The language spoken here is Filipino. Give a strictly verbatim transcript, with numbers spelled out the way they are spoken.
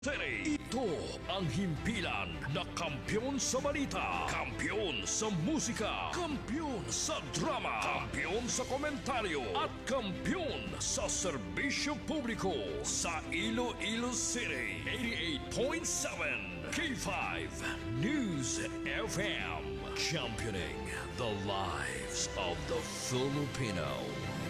City. Ito ang himpilan na kampiyon sa balita, kampiyon sa musika, kampiyon sa drama, kampiyon sa komentaryo, at kampiyon sa serbisyo publiko sa Iloilo City. eighty-eight point seven K five News F M. Championing the lives of the Filipino.